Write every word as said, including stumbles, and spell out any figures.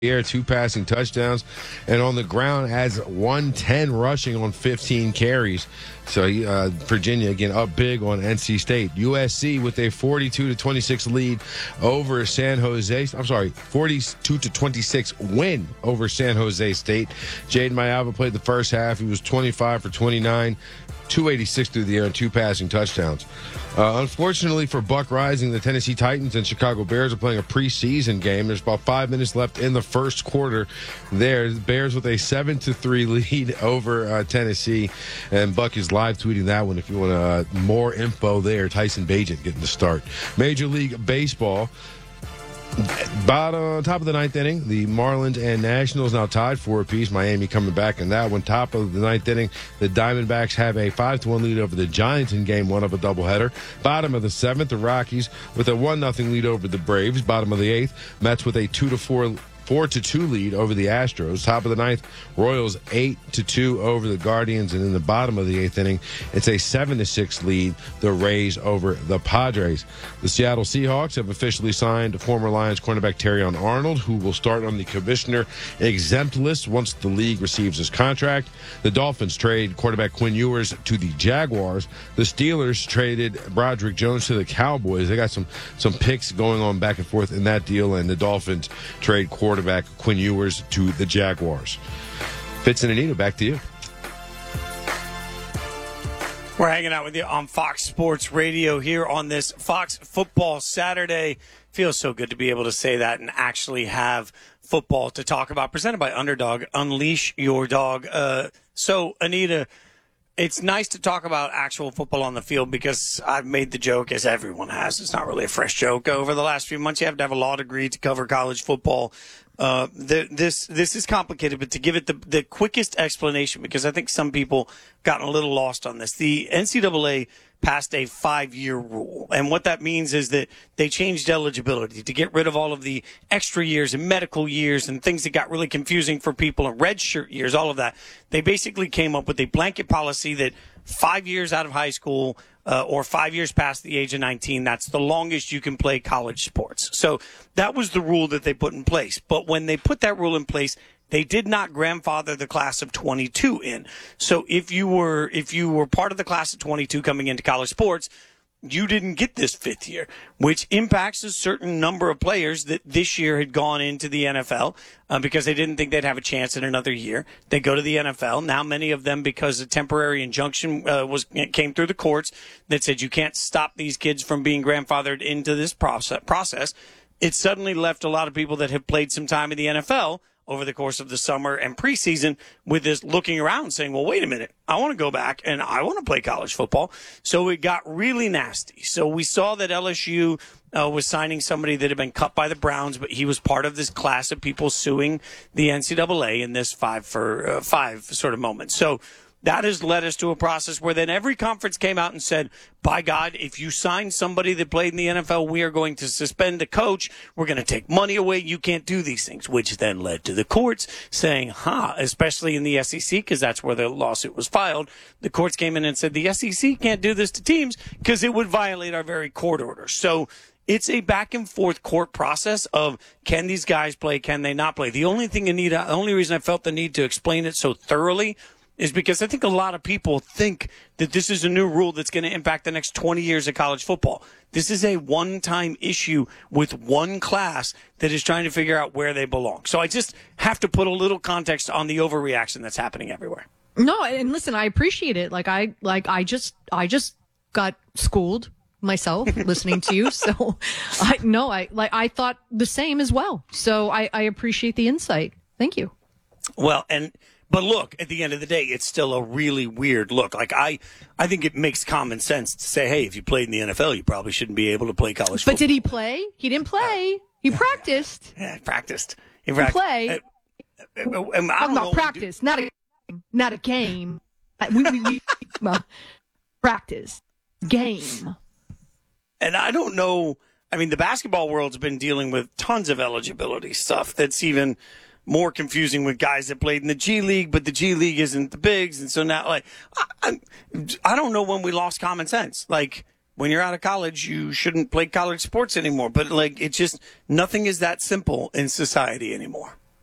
air, two passing touchdowns, and on the ground has one ten rushing on fifteen carries. So uh, Virginia again up big on N C State. U S C with a forty-two to twenty-six lead over San Jose. I'm sorry, forty-two to twenty-six win over San Jose State. Jaden Mayava played the first half. He was twenty-five for twenty-nine. two eighty-six through the air and two passing touchdowns. Uh, unfortunately for Buck Rising, the Tennessee Titans and Chicago Bears are playing a preseason game. There's about five minutes left in the first quarter there. The Bears with a seven to three lead over uh, Tennessee. And Buck is live tweeting that one if you want uh, more info there. Tyson Bagent getting the start. Major League Baseball. Bottom, top of the ninth inning, the Marlins and Nationals now tied four apiece. Miami coming back in that one. Top of the ninth inning, the Diamondbacks have a five to one lead over the Giants in game one of a doubleheader. Bottom of the seventh, the Rockies with a one nothing lead over the Braves. Bottom of the eighth, Mets with a two to four Four to two lead over the Astros. Top of the ninth, Royals eight to two over the Guardians, and in the bottom of the eighth inning, it's a seven to six lead. The Rays over the Padres. The Seattle Seahawks have officially signed former Lions cornerback Terrion Arnold, who will start on the commissioner exempt list once the league receives his contract. The Dolphins trade quarterback Quinn Ewers to the Jaguars. The Steelers traded Broderick Jones to the Cowboys. They got some some picks going on back and forth in that deal, and the Dolphins trade quarterback Quinn Ewers to the Jaguars. Fitz and Anita, back to you. We're hanging out with you on Fox Sports Radio here on this Fox Football Saturday. Feels so good to be able to say that and actually have football to talk about. Presented by Underdog. Unleash your dog. Uh, so, Anita, it's nice to talk about actual football on the field because I've made the joke, as everyone has. It's not really a fresh joke. Over the last few months, you have to have a law degree to cover college football. Uh, the, this this is complicated, but to give it the, the quickest explanation, because I think some people gotten a little lost on this. The N C double A passed a five-year rule, and what that means is that they changed eligibility to get rid of all of the extra years and medical years and things that got really confusing for people, and redshirt years, all of that. They basically came up with a blanket policy that five years out of high school uh, or five years past the age of nineteen, that's the longest you can play college sports. So that was the rule that they put in place. But when they put that rule in place, they did not grandfather the class of twenty-two in. So if you were if you were part of the class of twenty-two coming into college sports, you didn't get this fifth year, which impacts a certain number of players that this year had gone into the N F L uh, because they didn't think they'd have a chance in another year. They go to the N F L. Now many of them, because a temporary injunction uh, was came through the courts that said you can't stop these kids from being grandfathered into this process, process, it suddenly left a lot of people that have played some time in the N F L over the course of the summer and preseason with this looking around saying, well, wait a minute, I want to go back and I want to play college football. So it got really nasty. So we saw that L S U uh, was signing somebody that had been cut by the Browns, but he was part of this class of people suing the N C double A in this five for uh, five sort of moment. So that has led us to a process where then every conference came out and said, by God, if you sign somebody that played in the N F L, we are going to suspend the coach. We're going to take money away. You can't do these things, which then led to the courts saying, huh, especially in the S E C, because that's where the lawsuit was filed. The courts came in and said the S E C can't do this to teams because it would violate our very court order. So it's a back and forth court process of can these guys play, can they not play? The only thing, Anita, the only reason I felt the need to explain it so thoroughly is because I think a lot of people think that this is a new rule that's going to impact the next twenty years of college football. This is a one-time issue with one class that is trying to figure out where they belong. So I just have to put a little context on the overreaction that's happening everywhere. No, and listen, I appreciate it. Like I, like I just, I just got schooled myself listening to you. So I no, I like I thought the same as well. So I, I appreciate the insight. Thank you. Well, and. But look, at the end of the day, it's still a really weird look. Like, I, I think it makes common sense to say, hey, if you played in the N F L, you probably shouldn't be able to play college football. But did he play? He didn't play. He yeah, practiced. Yeah, he practiced. He, he practiced. play. Uh, uh, uh, I don't I'm know not practice, not a not a game. We, we, we, well, practice. Game. And I don't know. I mean, the basketball world's been dealing with tons of eligibility stuff that's even more confusing with guys that played in the G League, but the G League isn't the bigs. And so now, like, I, I don't know when we lost common sense. Like, when you're out of college, you shouldn't play college sports anymore. But, like, it's just nothing is that simple in society anymore.